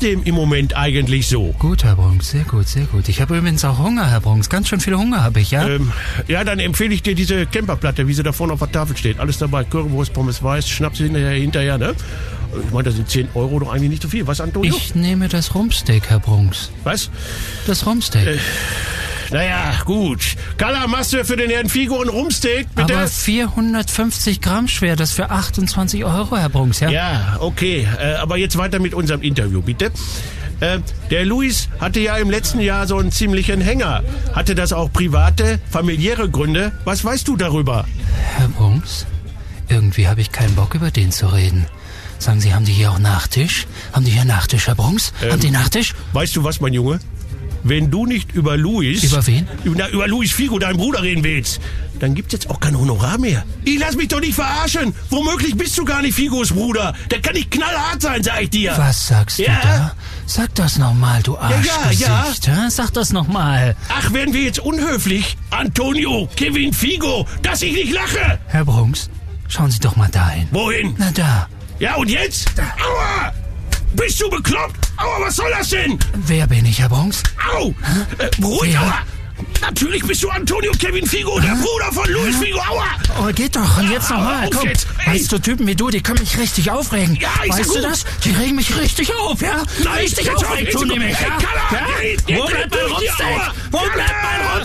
trotzdem im Moment eigentlich so? Gut, Herr Brunks, sehr gut, sehr gut. Ich habe übrigens auch Hunger, Herr Brunks. Ganz schön viel Hunger habe ich, ja? Ja, dann empfehle ich dir diese Camperplatte, wie sie da vorne auf der Tafel steht. Alles dabei, Currywurst, Pommes weiß, Schnaps hinterher, ne? Ich meine, da sind 10 Euro doch eigentlich nicht so viel. Was, Antonio? Ich nehme das Rumpsteak, Herr Brunks. Was? Das Rumpsteak. Naja, gut. Carla, machst du für den Herrn Figo ein Rumpsteak, bitte? Aber 450 Gramm schwer, das für 28 Euro, Herr Brunks, ja? Ja, okay. Aber jetzt weiter mit unserem Interview, bitte. Der Luis hatte ja im letzten Jahr so einen ziemlichen Hänger. Hatte das auch private, familiäre Gründe? Was weißt du darüber? Herr Brunks, irgendwie habe ich keinen Bock, über den zu reden. Sagen Sie, haben die hier auch Nachtisch? Haben die hier Nachtisch, Herr Brunks? Haben die Nachtisch? Weißt du was, mein Junge? Wenn du nicht über Luis... Über wen? Über Luis Figo, deinen Bruder, reden willst, dann gibt's jetzt auch kein Honorar mehr. Ich lass mich doch nicht verarschen. Womöglich bist du gar nicht Figos Bruder. Der kann nicht knallhart sein, sag ich dir. Was sagst du da? Sag das nochmal, du Arschgesicht. Ja. Sag das nochmal. Ach, werden wir jetzt unhöflich? Antonio, Kevin Figo, dass ich nicht lache. Herr Brunks, schauen Sie doch mal dahin. Wohin? Na da. Ja, und jetzt? Da. Aua! Bist du bekloppt? Aua, was soll das denn? Wer bin ich, Herr Brunks? Au! Ruhig, aua! Natürlich bist du Antonio Kevin Figo, der Bruder von Luis Figo, aua! Oh, geht doch, und jetzt nochmal, komm. Weißt du, Typen wie du, die können mich richtig aufregen. Ja, weißt du das? Die regen mich richtig auf, ja? Nein, richtig aufregen tun die mich, ja? Wo bleibt mein Rumpsteak? Wo bleibt mein Rumpsteak?